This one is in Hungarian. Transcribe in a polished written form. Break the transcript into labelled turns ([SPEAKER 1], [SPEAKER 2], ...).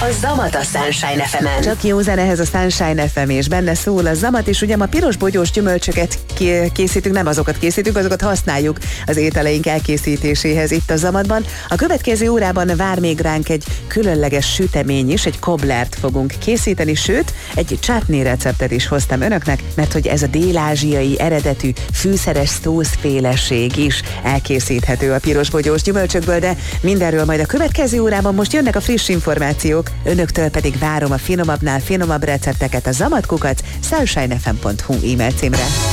[SPEAKER 1] A Zamat a Sunshine FM-en.
[SPEAKER 2] Csak jó zene ehhez a Sunshine FM, és benne szól a Zamat, és ugye ma piros bogyós gyümölcsöket készítünk, nem azokat készítünk, azokat használjuk az ételeink elkészítéséhez itt a Zamatban. A következő órában vár még ránk egy különleges sütemény is, egy koblert fogunk készíteni, sőt, egy chutney receptet is hoztam önöknek, mert hogy ez a dél-ázsiai eredetű fűszeres szószféleség is elkészíthető a piros bogyós gyümölcsökből, de mindenről majd a következő órában. Most jönnek a friss információk, önöktől pedig várom a finomabbnál finomabb recepteket a zamatkukac.sunshinefm.hu e-mail címre.